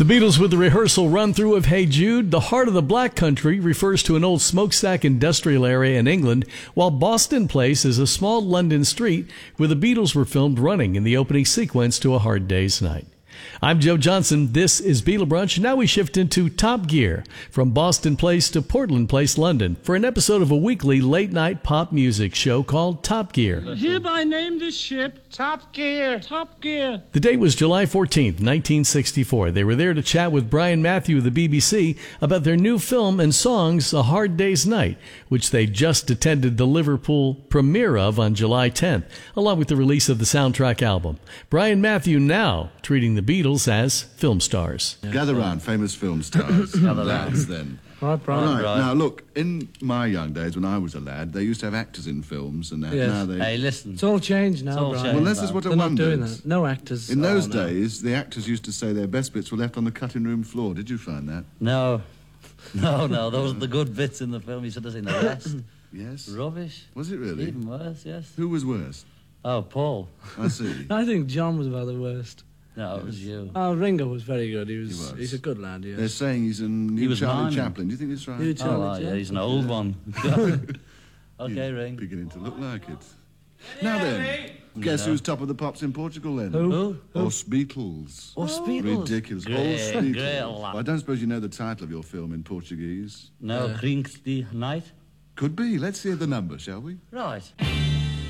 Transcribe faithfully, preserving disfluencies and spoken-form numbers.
The Beatles with the rehearsal run-through of Hey Jude. The heart of the Black Country refers to an old smokestack industrial area in England, while Boston Place is a small London street where the Beatles were filmed running in the opening sequence to A Hard Day's Night. I'm Joe Johnson. This is Beatle Brunch. Now we shift into Top Gear, from Boston Place to Portland Place, London, for an episode of a weekly late-night pop music show called Top Gear. Hereby name this ship Top Gear. Top Gear. The date was July fourteenth, nineteen sixty-four. They were there to chat with Brian Matthew of the B B C about their new film and songs, A Hard Day's Night, which they just attended the Liverpool premiere of on July tenth, along with the release of the soundtrack album. Brian Matthew now treating the Beatles as film stars. Yeah. Gather round, famous film stars. Lads, then. Right, Brian. Right. Right. Now, look, in my young days when I was a lad, they used to have actors in films, and that, Yes. now they... Hey, listen. It's all changed now, all Brian. changed. Well, this is what I They're not wondered. doing that. No actors. In those Oh, no. days, the actors used to say their best bits were left on the cutting room floor. Did you find that? No. No, no, those are the good bits in the film. You should have seen the rest. Yes. Rubbish. Was it really? Even worse, yes. Who was worse? Oh, Paul. I see. I think John was about the worst. No, it was you. Oh, Ringo was very good. He was. He was. He's a good lad. Yes. They're saying he's a new He was Charlie miming. Chaplin. Do you think that's right? New Oh, Charlie wow, yeah, Chaplin. he's an old one. Okay, He's Ring. beginning to look like it. Now then, guess No. who's top of the pops in Portugal then? Who? Os Beatles. Oh, Beatles. Ridiculous. Great, Os Beatles. great Well, lad. I don't suppose you know the title of your film in Portuguese. No, Yeah. Krinks die Night. Could be. Let's hear the number, shall we? Right.